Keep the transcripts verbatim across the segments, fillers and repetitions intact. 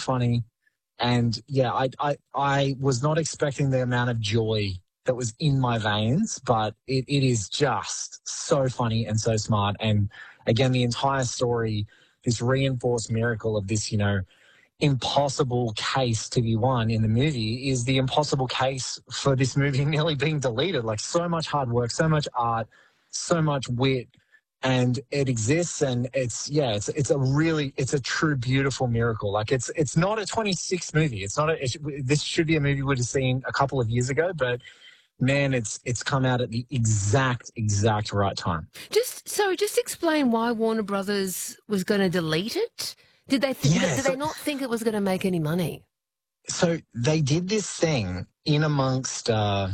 funny. And, yeah, I, I, I was not expecting the amount of joy that was in my veins, but it, it is just so funny and so smart. And, again, the entire story, this reinforced miracle of this, you know, impossible case to be won in the movie is the impossible case for this movie nearly being deleted. Like, so much hard work, so much art, so much wit, and it exists. And it's, yeah, it's it's a really, it's a true beautiful miracle. Like, it's it's not a twenty-six movie. It's not a, it, this should be a movie we'd have seen a couple of years ago, but man, it's it's come out at the exact, exact right time. Just, so just explain why Warner Brothers was going to delete it. Did they th- Yeah, did so- they not think it was going to make any money? So they did this thing in amongst, uh,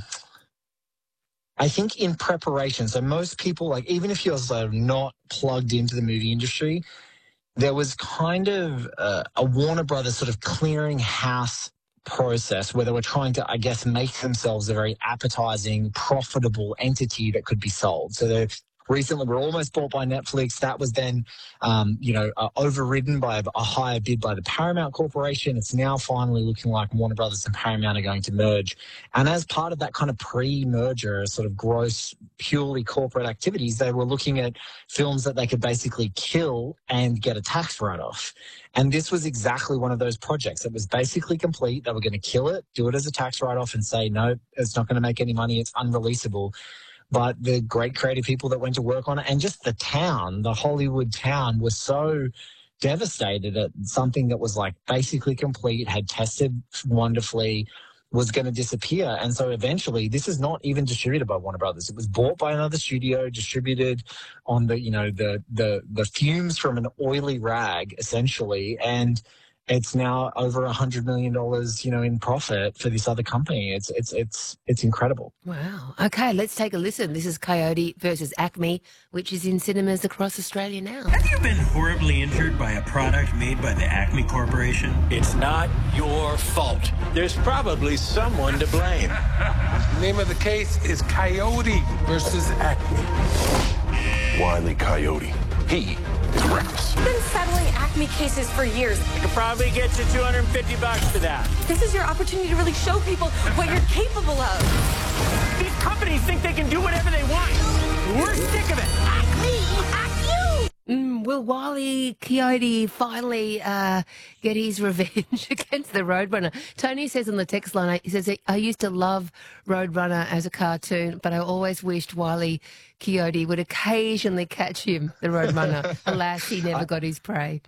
I think in preparation. So most people, like, even if you're sort of not plugged into the movie industry, there was kind of uh, a Warner Brothers sort of clearing house process where they were trying to, I guess, make themselves a very appetizing, profitable entity that could be sold. So they recently were almost bought by Netflix. That was then, um, you know, uh, overridden by a, a higher bid by the Paramount Corporation. It's now finally looking like Warner Brothers and Paramount are going to merge. And as part of that kind of pre-merger sort of gross, purely corporate activities, they were looking at films that they could basically kill and get a tax write-off. And this was exactly one of those projects. It was basically complete. They were going to kill it, do it as a tax write-off, and say, no, it's not going to make any money. It's unreleasable. But the great creative people that went to work on it, and just the town, the Hollywood town, was so devastated at something that was like basically complete, had tested wonderfully, was going to disappear. And so eventually, this is not even distributed by Warner Brothers. It was bought by another studio, distributed on the, you know, the the the fumes from an oily rag, essentially, and it's now over a hundred million dollars, you know, in profit for this other company. It's it's it's it's incredible. Wow. Okay, let's take a listen. This is Coyote versus Acme, which is in cinemas across Australia now. Have you been horribly injured by a product made by the Acme Corporation? It's not your fault. There's probably someone to blame. The name of the case is Coyote versus Acme. Wile E. Coyote. He is reckless. I've been settling Acme cases for years. I could probably get you two hundred fifty bucks for that. This is your opportunity to really show people what you're capable of. These companies think they can do whatever they want. We're sick of it. Acme, Acme. Mm, will Wile E. Coyote finally uh, get his revenge against the Roadrunner? Tony says on the text line, he says, I used to love Roadrunner as a cartoon, but I always wished Wile E. Coyote would occasionally catch him, the Roadrunner. Alas, he never got his prey.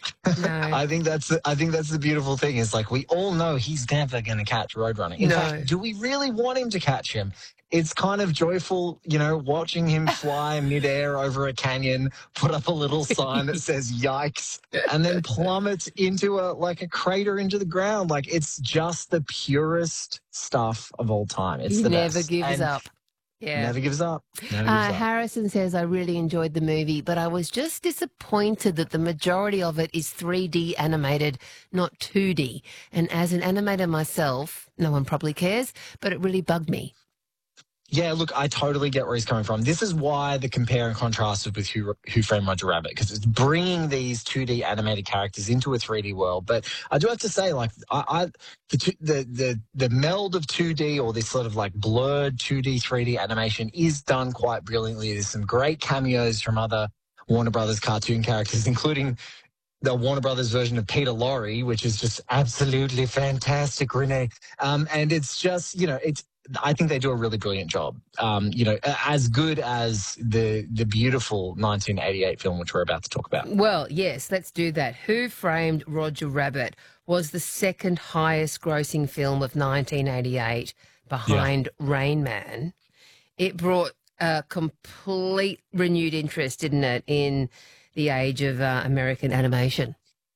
No. I think that's the, I think that's the beautiful thing. Is like we all know he's never going to catch Roadrunner. In No. fact, do we really want him to catch him? It's kind of joyful, you know, watching him fly midair over a canyon, put up a little sign that says "Yikes," and then plummet into a like a crater into the ground. Like, it's just the purest stuff of all time. It's He the never best. gives And up. Yeah. Never gives up. Never gives Uh, up. Harrison says, I really enjoyed the movie, but I was just disappointed that the majority of it is three D animated, not two D. And as an animator myself, no one probably cares, but it really bugged me. Yeah, look, I totally get where he's coming from. This is why the compare and contrast is with Who, Who Framed Roger Rabbit, because it's bringing these two D animated characters into a three D world. But I do have to say, like, I, I the, two, the the the meld of two D, or this sort of like blurred two D, three D animation, is done quite brilliantly. There's some great cameos from other Warner Brothers cartoon characters, including the Warner Brothers version of Peter Lorre, which is just absolutely fantastic, Renee. Um, and it's just, you know, it's. I think they do a really brilliant job. Um, you know, as good as the the beautiful nineteen eighty-eight film, which we're about to talk about. Well, yes, let's do that. Who Framed Roger Rabbit was the second highest grossing film of nineteen eighty-eight, behind yeah. Rain Man. It brought a complete renewed interest, didn't it, in the age of uh, American animation?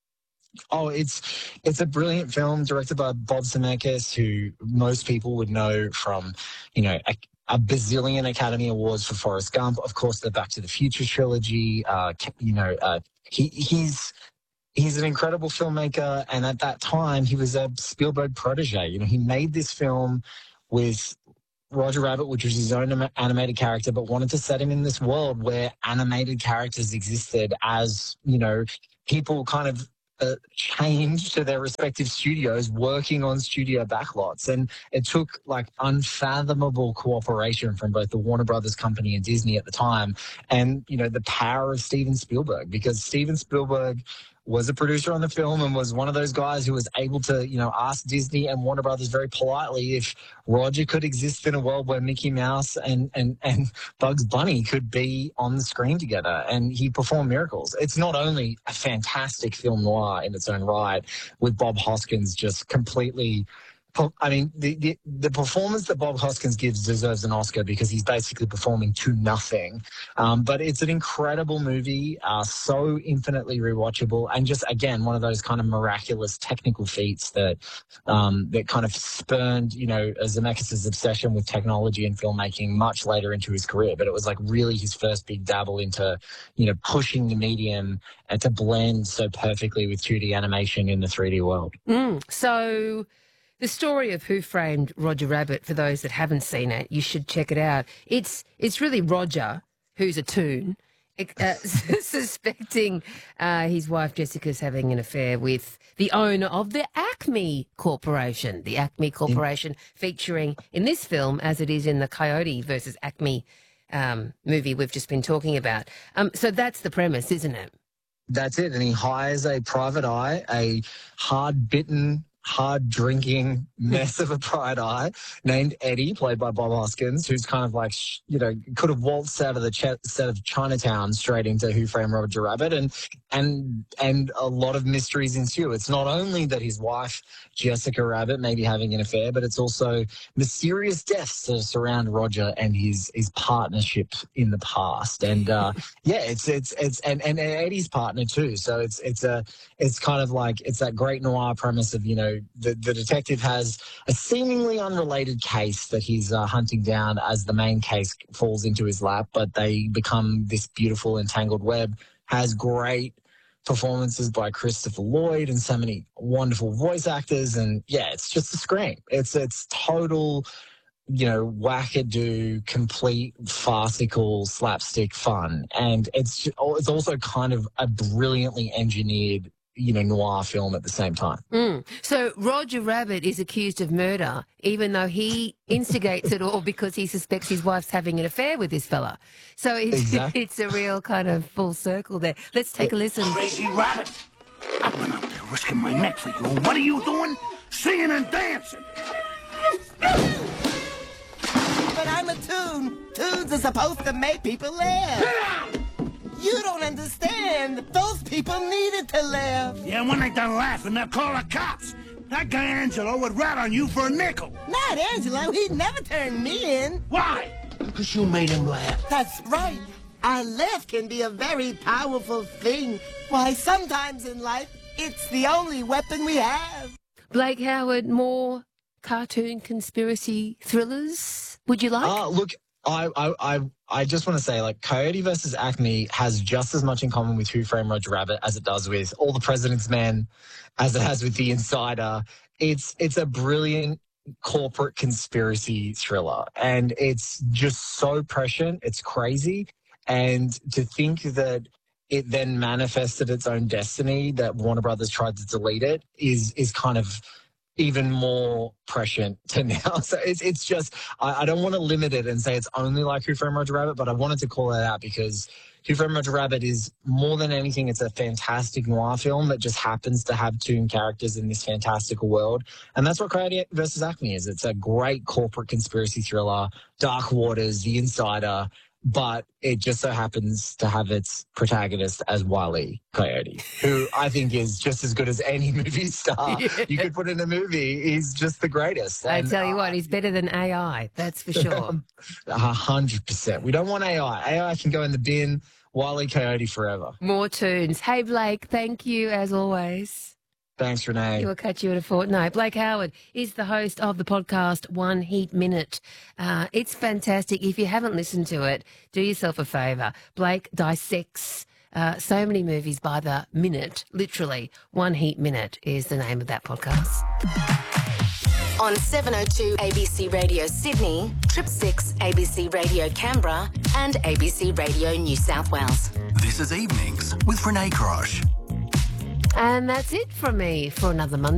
Oh, it's it's a brilliant film directed by Bob Zemeckis, who most people would know from, you know, a, a bazillion Academy Awards for Forrest Gump. Of course, the Back to the Future trilogy. Uh, you know, uh, he he's he's an incredible filmmaker, and at that time, he was a Spielberg protege. You know, he made this film with Roger Rabbit, which was his own animated character, but wanted to set him in this world where animated characters existed as, you know, people kind of uh, chained to their respective studios working on studio backlots. And it took like unfathomable cooperation from both the Warner Brothers company and Disney at the time. And, you know, the power of Steven Spielberg, because Steven Spielberg was a producer on the film and was one of those guys who was able to, you know, ask Disney and Warner Brothers very politely if Roger could exist in a world where Mickey Mouse and, and, and Bugs Bunny could be on the screen together. And he performed miracles. It's not only a fantastic film noir in its own right, with Bob Hoskins just completely... I mean, the, the the performance that Bob Hoskins gives deserves an Oscar because he's basically performing to nothing. Um, but it's an incredible movie, uh, so infinitely rewatchable, and just, again, one of those kind of miraculous technical feats that um, that kind of spurned, you know, Zemeckis' obsession with technology and filmmaking much later into his career. But it was like really his first big dabble into, you know, pushing the medium and to blend so perfectly with two D animation in the three D world. Mm, so... The story of Who Framed Roger Rabbit, for those that haven't seen it, you should check it out. It's it's really Roger, who's a toon, uh, suspecting uh, his wife Jessica's having an affair with the owner of the Acme Corporation. The Acme Corporation featuring in this film, as it is in the Coyote versus Acme um, movie we've just been talking about. Um, so that's the premise, isn't it? That's it. And he hires a private eye, a hard-bitten, hard-drinking mess of a private eye named Eddie, played by Bob Hoskins, who's kind of like, you know, could have waltzed out of the ch- set of Chinatown straight into Who Framed Roger Rabbit, and and and a lot of mysteries ensue. It's not only that his wife Jessica Rabbit may be having an affair, but it's also mysterious deaths that surround Roger and his his partnership in the past. And uh, yeah, it's it's it's and, and Eddie's partner too. So it's it's a it's kind of like it's that great noir premise of, you know, the the detective has a seemingly unrelated case that he's uh, hunting down as the main case falls into his lap, but they become this beautiful entangled web. Has great performances by Christopher Lloyd and so many wonderful voice actors, and yeah, it's just a scream. It's it's total, you know, wackadoo, complete farcical slapstick fun, and it's it's also kind of a brilliantly engineered, you know, noir film at the same time. Mm. So Roger Rabbit is accused of murder, even though he instigates it all because he suspects his wife's having an affair with this fella. So it's, Exactly. it's a real kind of full circle there. Let's take a listen. Crazy rabbit! I went out there risking my neck for you. What are you doing? Singing and dancing! But I'm a toon. Toons are supposed to make people laugh. You don't understand. Those people needed to laugh. Yeah, when they done laughing, they'll call the cops. That guy Angelo would rat on you for a nickel. Not Angelo. He'd never turn me in. Why? Because you made him laugh. That's right. Our laugh can be a very powerful thing. Why, sometimes in life, it's the only weapon we have. Blake Howard, more cartoon conspiracy thrillers, would you like? Uh, look, I, I, I, I just want to say, like, Coyote versus Acme has just as much in common with Who Framed Roger Rabbit as it does with All the President's Men, as it has with The Insider. It's it's a brilliant corporate conspiracy thriller, and it's just so prescient. It's crazy, and to think that it then manifested its own destiny, that Warner Brothers tried to delete it, is is kind of even more prescient to now. So it's it's just, I, I don't want to limit it and say it's only like Who Framed Roger Rabbit, but I wanted to call that out because Who Framed Roger Rabbit is more than anything, it's a fantastic noir film that just happens to have toon characters in this fantastical world. And that's what Coyote versus Acme is. It's a great corporate conspiracy thriller, Dark Waters, The Insider, but it just so happens to have its protagonist as Wile E. Coyote, who I think is just as good as any movie star yeah. you could put in a movie. He's just the greatest. I and, tell you uh, what, he's better than A I, that's for sure. A hundred percent. We don't want A I. A I can go in the bin. Wile E. Coyote forever. More tunes. Hey, Blake, thank you as always. Thanks, Renee. We'll catch you in a fortnight. Blake Howard is the host of the podcast One Heat Minute. Uh, it's fantastic. If you haven't listened to it, do yourself a favour. Blake dissects uh, so many movies by the minute, literally. One Heat Minute is the name of that podcast. On seven oh two A B C Radio Sydney, Trip six A B C Radio Canberra and A B C Radio New South Wales. This is Evenings with Renee Crosh. And that's it from me for another Monday.